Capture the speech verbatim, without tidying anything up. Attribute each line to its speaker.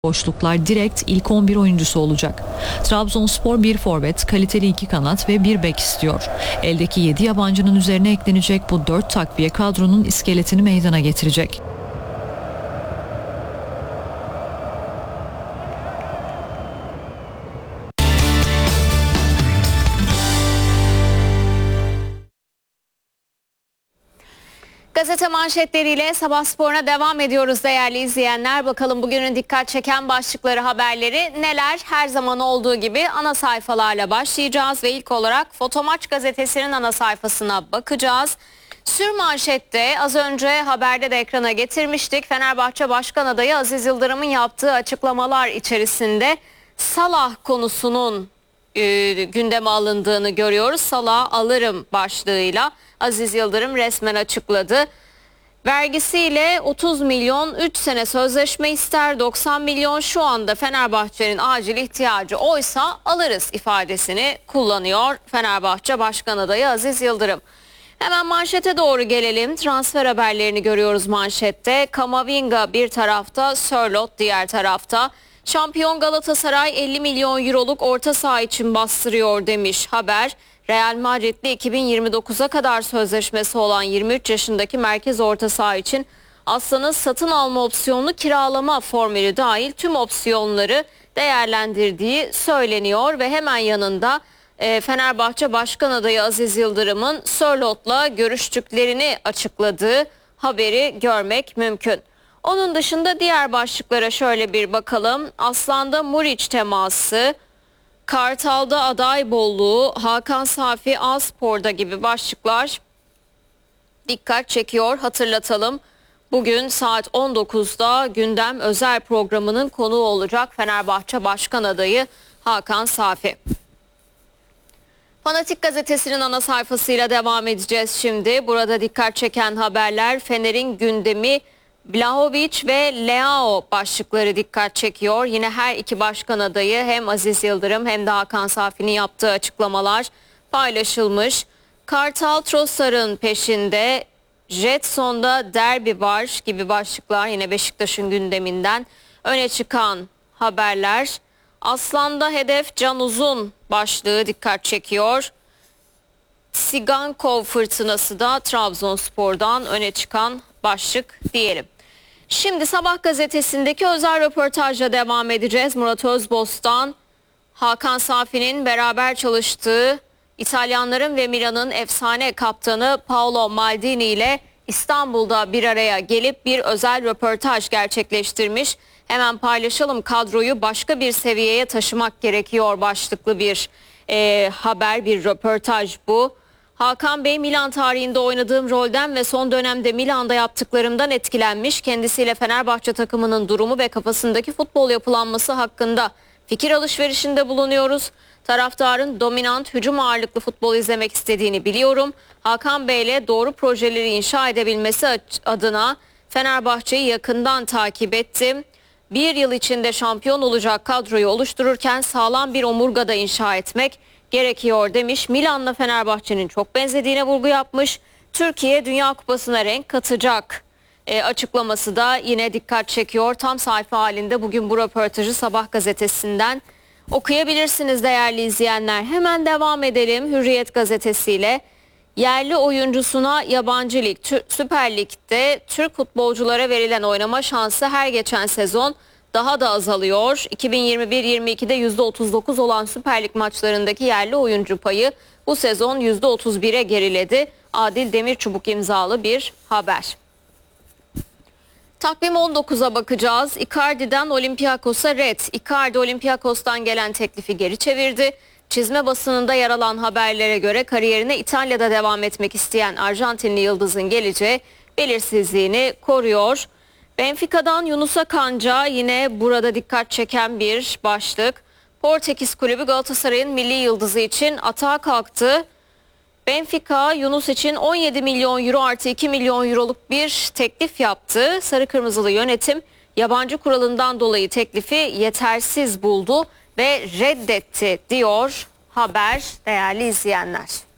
Speaker 1: boşluklar direkt ilk on bir oyuncusu olacak. Trabzonspor bir forvet, kaliteli iki kanat ve bir bek istiyor. Eldeki yedi yabancının üzerine eklenecek bu dört takviye kadronun iskeletini meydana getirecek.
Speaker 2: Gazete manşetleriyle Sabah Spor'una devam ediyoruz değerli izleyenler. Bakalım bugünün dikkat çeken başlıkları, haberleri neler? Her zaman olduğu gibi ana sayfalarla başlayacağız ve ilk olarak Fotomaç gazetesinin ana sayfasına bakacağız. Sürmanşette az önce haberde de ekrana getirmiştik. Fenerbahçe Başkan Adayı Aziz Yıldırım'ın yaptığı açıklamalar içerisinde Salah konusunun e, gündeme alındığını görüyoruz. Salah alırım başlığıyla Aziz Yıldırım resmen açıkladı. Vergisiyle otuz milyon üç sene sözleşme ister, doksan milyon şu anda Fenerbahçe'nin acil ihtiyacı, oysa alırız ifadesini kullanıyor Fenerbahçe Başkan Adayı Aziz Yıldırım. Hemen manşete doğru gelelim. Transfer haberlerini görüyoruz manşette. Kamavinga bir tarafta, Sörloth diğer tarafta. Şampiyon Galatasaray elli milyon euroluk orta saha için bastırıyor demiş haber. Real Madrid'le iki bin yirmi dokuza kadar sözleşmesi olan yirmi üç yaşındaki merkez orta saha için Aslan'ın satın alma opsiyonlu kiralama formülü dahil tüm opsiyonları değerlendirdiği söyleniyor ve hemen yanında e, Fenerbahçe Başkan Adayı Aziz Yıldırım'ın Sörloth'la görüştüklerini açıkladığı haberi görmek mümkün. Onun dışında diğer başlıklara şöyle bir bakalım. Aslan'da Muriç teması, Kartal'da aday bolluğu, Hakan Safi Aspor'da gibi başlıklar dikkat çekiyor. Hatırlatalım, bugün saat on dokuzda gündem özel programının konuğu olacak Fenerbahçe Başkan Adayı Hakan Safi. Fanatik gazetesinin ana sayfasıyla devam edeceğiz şimdi. Burada dikkat çeken haberler, Fener'in gündemi Vlahovic ve Leao başlıkları dikkat çekiyor. Yine her iki başkan adayı, hem Aziz Yıldırım hem de Hakan Safi'nin yaptığı açıklamalar paylaşılmış. Kartal Trossard'ın peşinde, Jetson'da derbi var gibi başlıklar yine Beşiktaş'ın gündeminden öne çıkan haberler. Aslan'da hedef Can Uzun başlığı dikkat çekiyor. Sigankov fırtınası da Trabzonspor'dan öne çıkan başlık diyelim. Şimdi Sabah gazetesindeki özel röportajla devam edeceğiz. Murat Özbostan, Hakan Safi'nin beraber çalıştığı İtalyanların ve Milan'ın efsane kaptanı Paolo Maldini ile İstanbul'da bir araya gelip bir özel röportaj gerçekleştirmiş. Hemen paylaşalım, kadroyu başka bir seviyeye taşımak gerekiyor başlıklı bir e, haber, bir röportaj bu. Hakan Bey, Milan tarihinde oynadığım rolden ve son dönemde Milan'da yaptıklarımdan etkilenmiş. Kendisiyle Fenerbahçe takımının durumu ve kafasındaki futbol yapılanması hakkında fikir alışverişinde bulunuyoruz. Taraftarın dominant, hücum ağırlıklı futbol izlemek istediğini biliyorum. Hakan Bey'le doğru projeleri inşa edebilmesi adına Fenerbahçe'yi yakından takip ettim. Bir yıl içinde şampiyon olacak kadroyu oluştururken sağlam bir omurgada inşa etmek gerekiyor demiş. Milan'la Fenerbahçe'nin çok benzediğine vurgu yapmış. Türkiye Dünya Kupası'na renk katacak e, açıklaması da yine dikkat çekiyor. Tam sayfa halinde bugün bu röportajı Sabah gazetesinden okuyabilirsiniz değerli izleyenler. Hemen devam edelim Hürriyet gazetesiyle. Yerli oyuncusuna yabancı lig, Süper Lig'de Türk futbolculara verilen oynama şansı her geçen sezon daha da azalıyor. iki bin yirmi bir yirmi ikide yüzde otuz dokuz olan Süper Lig maçlarındaki yerli oyuncu payı bu sezon yüzde otuz bire geriledi. Adil Demirçubuk imzalı bir haber. Takvim on dokuza bakacağız. Icardi'den Olympiakos'a red. Icardi Olympiakos'tan gelen teklifi geri çevirdi. Çizme basınında yer alan haberlere göre kariyerine İtalya'da devam etmek isteyen Arjantinli yıldızın geleceği belirsizliğini koruyor. Benfica'dan Yunus Akınca yine burada dikkat çeken bir başlık. Portekiz kulübü Galatasaray'ın milli yıldızı için atağa kalktı. Benfica Yunus için on yedi milyon euro artı iki milyon euroluk bir teklif yaptı. Sarı Kırmızılı yönetim yabancı kuralından dolayı teklifi yetersiz buldu ve reddetti diyor haber değerli izleyenler.